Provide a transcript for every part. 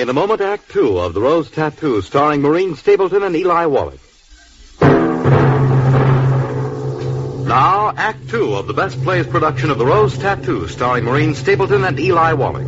In a moment, Act Two of The Rose Tattoo, starring Maureen Stapleton and Eli Wallach. Now, Act Two of the Best Plays production of The Rose Tattoo, starring Maureen Stapleton and Eli Wallach.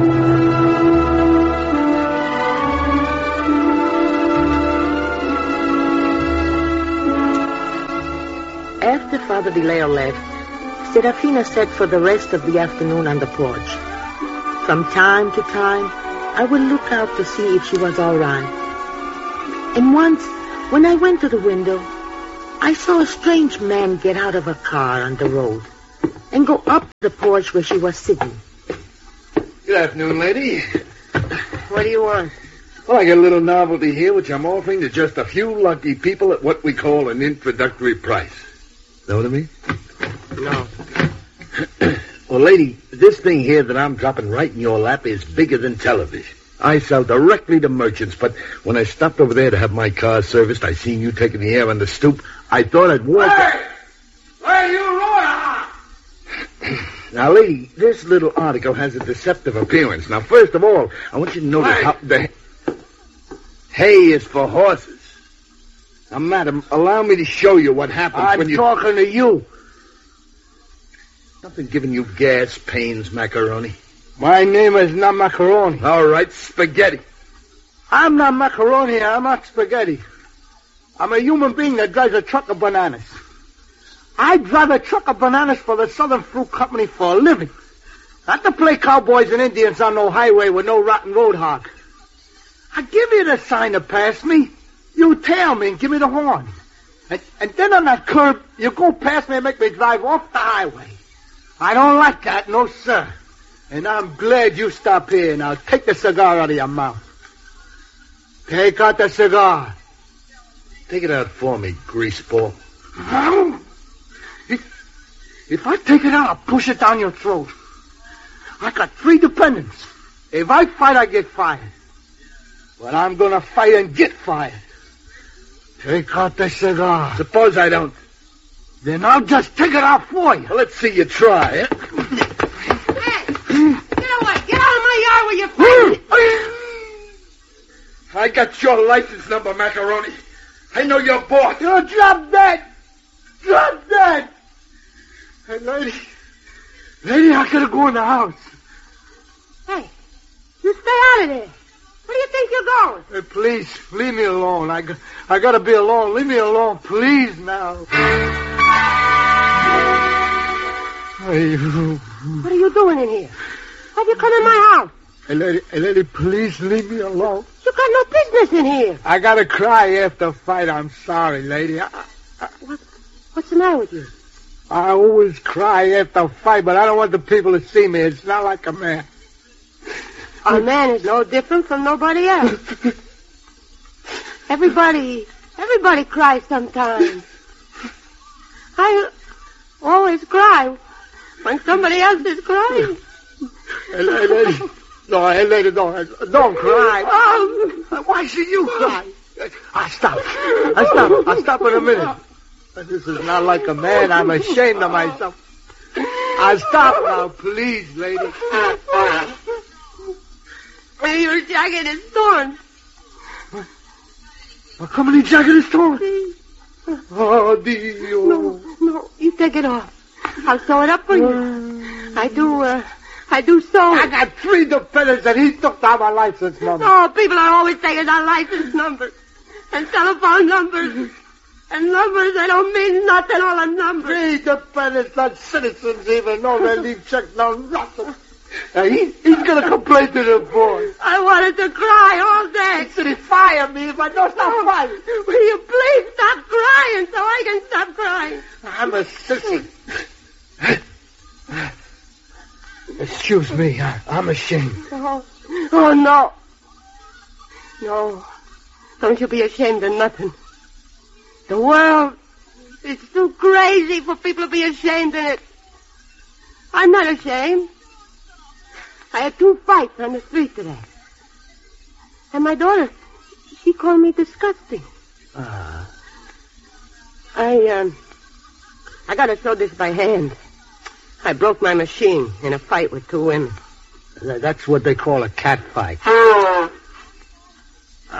After Father Vileo left, Serafina sat for the rest of the afternoon on the porch. From time to time, I would look out to see if she was all right. And once, when I went to the window, I saw a strange man get out of a car on the road and go up the porch where she was sitting. Good afternoon, lady. What do you want? Well, I got a little novelty here, which I'm offering to just a few lucky people at what we call an introductory price. Know what I mean? No. Well, lady, this thing here that I'm dropping right in your lap is bigger than television. I sell directly to merchants, but when I stopped over there to have my car serviced, I seen you taking the air on the stoop. I thought I'd walk... Hey! Where you going? Now, lady, this little article has a deceptive appearance. Now, first of all, I want you to notice how the hay is for horses. Now, madam, allow me to show you what happens when you... I'm talking to you. Nothing giving you gas pains, Macaroni. My name is not Macaroni. All right, spaghetti. I'm not Macaroni. I'm not spaghetti. I'm a human being that drives a truck of bananas. I drive a truck of bananas for the Southern Fruit Company for a living. Not to play cowboys and Indians on no highway with no rotten road hog. I give you the sign to pass me. You tail me and give me the horn. And then on that curb, you go past me and make me drive off the highway. I don't like that, no sir. And I'm glad you stopped here. Now take the cigar out of your mouth. Take out the cigar. Take it out for me, greaseball. If I take it out, I'll push it down your throat. I got 3 dependents. If I fight, I get fired. But I'm gonna fight and get fired. Take out the cigar. Suppose I don't. Then I'll just take it out for you. Well, let's see you try, eh? Hey, get away. Get out of my yard where you're fighting. I got your license number, Macaroni. I know your boss. You drop dead. Drop dead. Hey, lady, I gotta go in the house. Hey, you stay out of there. Where do you think you're going? Hey, please, leave me alone. I gotta be alone. Leave me alone, please, now. Hey, What are you doing in here? Have you come in my house? Hey, lady, please leave me alone. You got no business in here. I gotta cry after a fight. I'm sorry, lady. What's the matter with you? I always cry after a fight, but I don't want the people to see me. It's not like a man. A man is no different from nobody else. Everybody cries sometimes. I always cry when somebody else is crying. Hey, lady. No, hey, lady, don't cry. Why should you cry? I'll stop in a minute. This is not like a man. I'm ashamed of myself. I'll stop now, please, lady. Your jacket is torn. How come your jacket is torn? Oh, Dio. No, you take it off. I'll sew it up for you. I do sew. I got 3 dependents and he took down my license number. Oh, people are always taking our license numbers and telephone numbers. And numbers, they don't mean nothing, all the numbers. 3 dependents, not citizens even. No, they leave checks, no nothing. He's going to complain to the boss. I wanted to cry all day. He said he'd fire me if I don't stop crying. Will you please stop crying so I can stop crying? I'm a sissy. Excuse me, I'm ashamed. Oh, no. No. Don't you be ashamed of nothing. The world is too crazy for people to be ashamed in it. I'm not ashamed. I had 2 fights on the street today. And my daughter, she called me disgusting. I gotta sew this by hand. I broke my machine in a fight with 2 women. That's what they call a cat fight.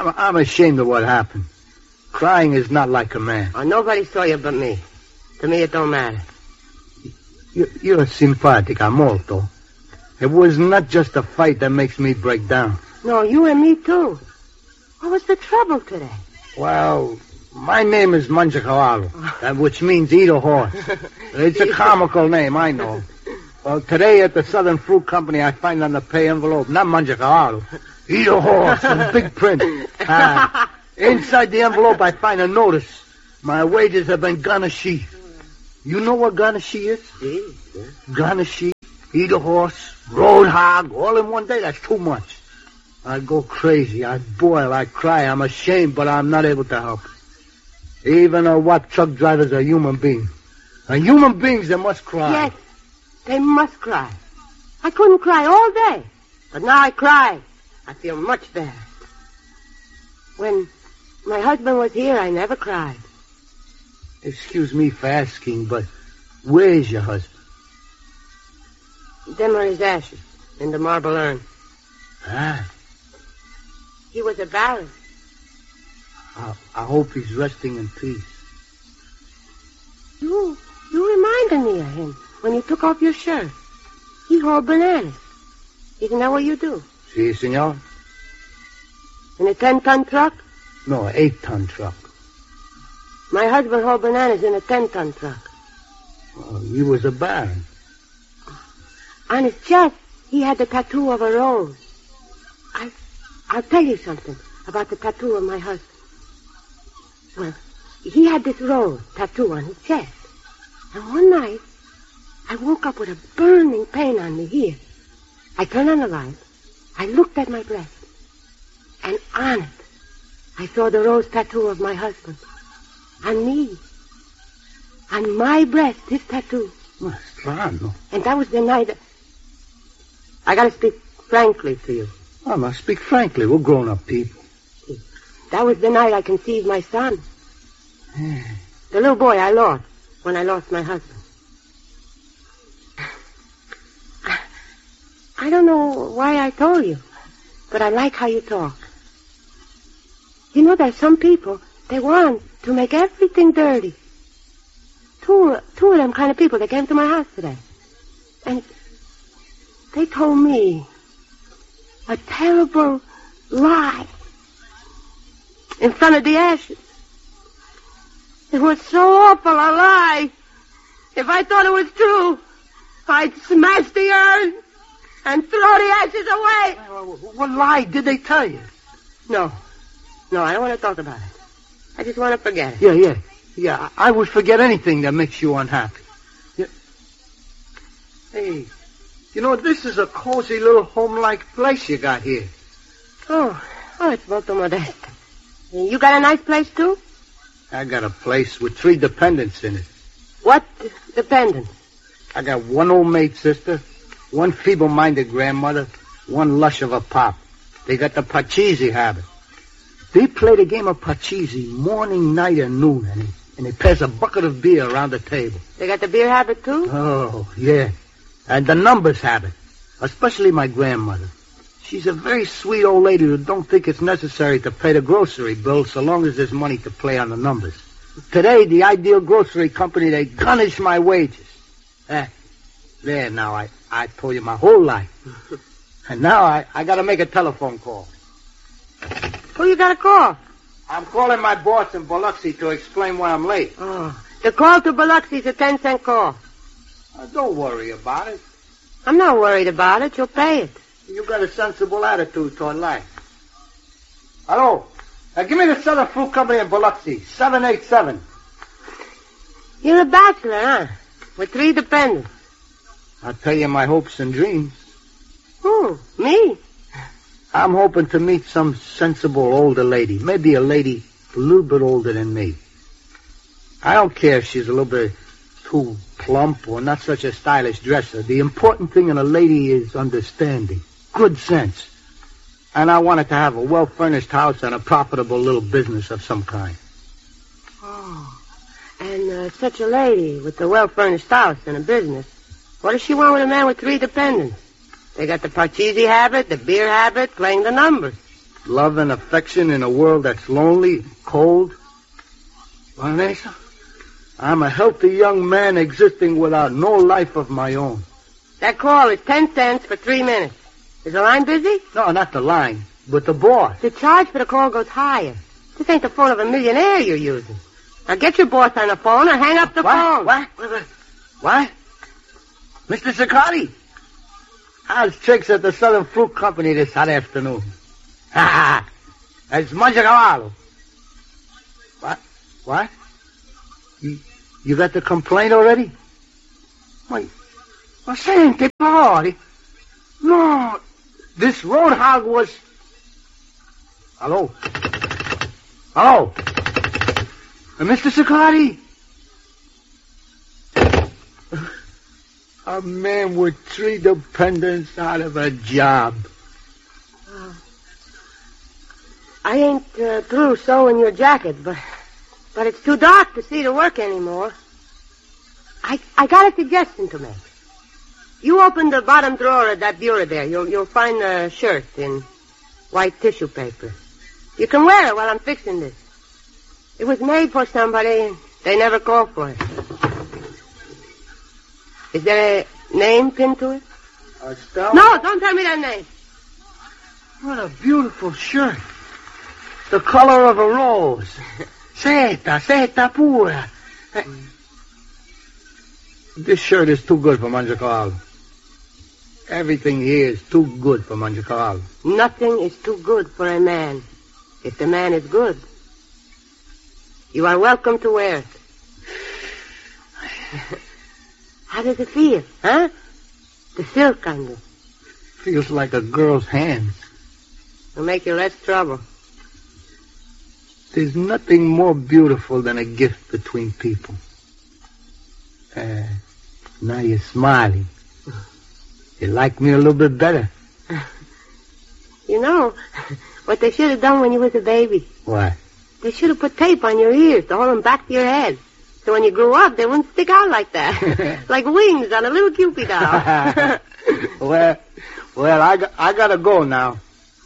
I'm ashamed of what happened. Crying is not like a man. Oh, nobody saw you but me. To me, it don't matter. You're simpatica molto. It was not just a fight that makes me break down. No, you and me, too. What was the trouble today? Well, my name is Mangiacavallo, which means eat a horse. It's a comical name, I know. Well, today at the Southern Fruit Company, I find on the pay envelope, not Mangiacavallo, eat a horse in big print. Inside the envelope, I find a notice. My wages have been garnished. You know what garnished is? Garnished, eat a horse, road hog, all in one day. That's too much. I go crazy. I boil. I cry. I'm ashamed, but I'm not able to help it. Even a what truck driver's a human being. And human beings, they must cry. Yes, they must cry. I couldn't cry all day, but now I cry. I feel much better. When my husband was here, I never cried. Excuse me for asking, but where's your husband? Them are his ashes in the marble urn. Ah, He was a baron. I hope he's resting in peace. You reminded me of him when you took off your shirt. He hauled bananas. Isn't that what you do? Si, senor? In a 10-ton truck? No, 8-ton truck. My husband hauled bananas in a 10-ton truck. Oh, he was a baron. On his chest, he had the tattoo of a rose. I'll tell you something about the tattoo of my husband. Well, he had this rose tattoo on his chest. And one night, I woke up with a burning pain on me here. I turned on the light. I looked at my breast. And on it, I saw the rose tattoo of my husband. On me. On my breast, his tattoo. Strano. And that was the night... I gotta speak frankly to you. Oh, now speak frankly. We're grown-up people. That was the night I conceived my son. The little boy I lost when I lost my husband. I don't know why I told you, but I like how you talk. You know, there's some people, they want to make everything dirty. Two of them kind of people that came to my house today. And they told me a terrible lie in front of the ashes. It was so awful a lie. If I thought it was true, I'd smash the urn and throw the ashes away. What lie did they tell you? No, I don't want to talk about it. I just want to forget it. Yeah, I would forget anything that makes you unhappy. Yeah. Hey, you know, this is a cozy little home-like place you got here. Oh, it's molto modesto. You got a nice place, too? I got a place with 3 dependents in it. What dependents? I got 1 old maid sister, 1 feeble-minded grandmother, 1 lush of a pop. They got the Pachisi habit. They play the game of Pachisi morning, night, and noon, and they pass a bucket of beer around the table. They got the beer habit, too? Oh, yeah. And the numbers habit, especially my grandmother. She's a very sweet old lady who don't think it's necessary to pay the grocery bill so long as there's money to play on the numbers. Today, the Ideal Grocery Company, they garnish my wages. There now, I told you my whole life. And now I got to make a telephone call. Who you got to call? I'm calling my boss in Biloxi to explain why I'm late. Oh, the call to Biloxi is a 10-cent call. Don't worry about it. I'm not worried about it. You'll pay it. You got a sensible attitude toward life. Hello. Give me the Southern Fruit Company in Biloxi, 787. You're a bachelor, huh? With 3 dependents. I'll tell you my hopes and dreams. Who? Me? I'm hoping to meet some sensible older lady. Maybe a lady a little bit older than me. I don't care if she's a little bit too plump or not such a stylish dresser. The important thing in a lady is understanding, good sense. And I wanted to have a well-furnished house and a profitable little business of some kind. Oh, and such a lady with a well-furnished house and a business, what does she want with a man with 3 dependents? They got the Pachisi habit, the beer habit, playing the numbers. love and affection in a world that's lonely, cold. Vanessa, I'm a healthy young man existing without no life of my own. That call is 10 cents for 3 minutes. Is the line busy? No, not the line, but the boss. The charge for the call goes higher. This ain't the phone of a millionaire you're using. Now get your boss on the phone or hang up the phone. What? Mr. Siccardi? How's chicks at the Southern Fruit Company this hot afternoon? Ha! It's Mangiacavallo. What? You got the complaint already? Wait. Senti, parli. No, this roadhog was... Hello? Mr. Siccardi? A man with 3 dependents out of a job. I ain't through sewing your jacket, but it's too dark to see the work anymore. I got a suggestion to make. You open the bottom drawer of that bureau there. You'll find a shirt in white tissue paper. You can wear it while I'm fixing this. It was made for somebody, and they never called for it. Is there a name pinned to it? Estelle? No, don't tell me that name. What a beautiful shirt. The color of a rose. Seta pura. This shirt is too good for Mangiacavallo. Everything here is too good for Mangiacavallo. Nothing is too good for a man if the man is good. You are welcome to wear it. How does it feel, huh? The silk on it. Feels like a girl's hands. It'll make you less trouble. There's nothing more beautiful than a gift between people. Now you're smiling. You like me a little bit better. You know, what they should have done when you was a baby. What? They should have put tape on your ears to hold them back to your head. So when you grew up, they wouldn't stick out like that. Like wings on a little Cupid doll. Well, I gotta go now.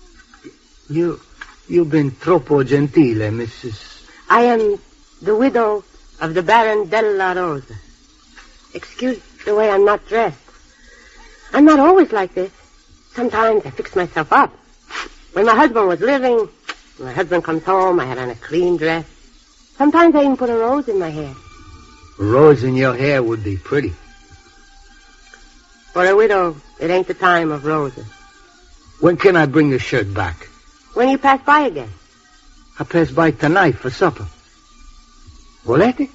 You've been troppo gentile, Mrs. I am the widow of the Baron Della Rosa. Excuse the way I'm not dressed. I'm not always like this. Sometimes I fix myself up. When my husband was living, when my husband comes home, I had on a clean dress. Sometimes I even put a rose in my hair. A rose in your hair would be pretty. For a widow, it ain't the time of roses. When can I bring the shirt back? When you pass by again. I pass by tonight for supper. Volete?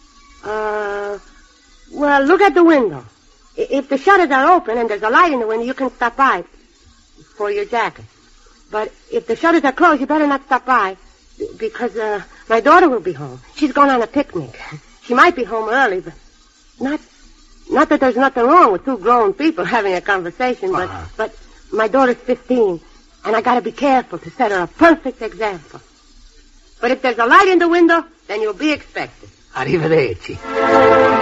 Well, look at the window. If the shutters are open and there's a light in the window, you can stop by for your jacket. But if the shutters are closed, you better not stop by because my daughter will be home. She's going on a picnic. She might be home early, but not that there's nothing wrong with 2 grown people having a conversation, but my daughter's 15, and I got to be careful to set her a perfect example. But if there's a light in the window, then you'll be expected. Arrivederci.